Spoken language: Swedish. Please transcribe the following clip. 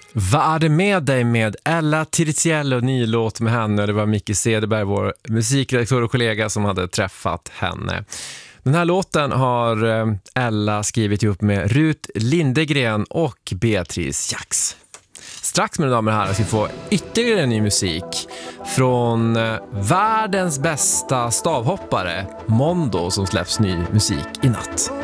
Vad är det med dig med Ella Tiriziello, ny låt med henne. Det var Micke Cederberg, vår musikredaktör och kollega, som hade träffat henne. Den här låten har Ella skrivit ihop med Rut Lindegren och Beatrice Jax. Strax, mina damer och herrar, ska vi få ytterligare ny musik från världens bästa stavhoppare, Mondo, som släpps ny musik i natt.